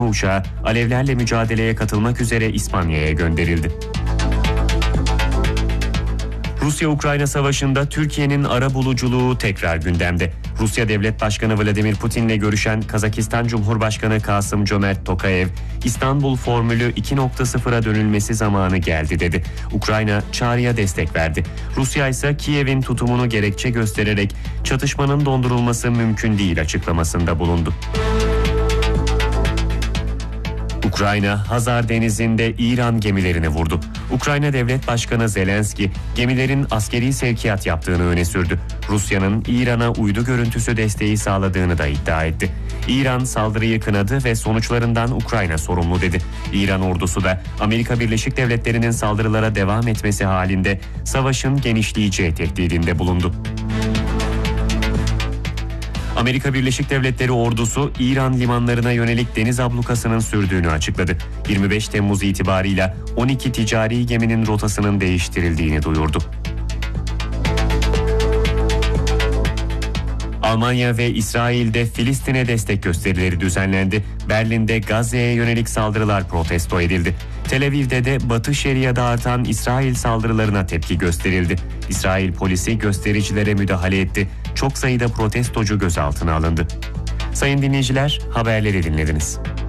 uçağı alevlerle mücadeleye katılmak üzere İspanya'ya gönderildi. Rusya-Ukrayna savaşında Türkiye'nin arabuluculuğu tekrar gündemde. Rusya Devlet Başkanı Vladimir Putin'le görüşen Kazakistan Cumhurbaşkanı Kasım-Cömert Tokayev, İstanbul Formülü 2.0'a dönülmesi zamanı geldi dedi. Ukrayna çağrıya destek verdi. Rusya ise Kiev'in tutumunu gerekçe göstererek çatışmanın dondurulması mümkün değil açıklamasında bulundu. Ukrayna, Hazar Denizi'nde İran gemilerini vurdu. Ukrayna Devlet Başkanı Zelenski, gemilerin askeri sevkiyat yaptığını öne sürdü. Rusya'nın İran'a uydu görüntüsü desteği sağladığını da iddia etti. İran saldırıyı kınadı ve sonuçlarından Ukrayna sorumlu dedi. İran ordusu da Amerika Birleşik Devletleri'nin saldırılara devam etmesi halinde savaşın genişleyeceği tehdidinde bulundu. Amerika Birleşik Devletleri ordusu İran limanlarına yönelik deniz ablukasının sürdüğünü açıkladı. 25 Temmuz itibarıyla 12 ticari geminin rotasının değiştirildiğini duyurdu. Almanya ve İsrail'de Filistin'e destek gösterileri düzenlendi. Berlin'de Gazze'ye yönelik saldırılar protesto edildi. Tel Aviv'de de Batı Şeria'da artan İsrail saldırılarına tepki gösterildi. İsrail polisi göstericilere müdahale etti. Çok sayıda protestocu gözaltına alındı. Sayın dinleyiciler, haberleri dinlediniz.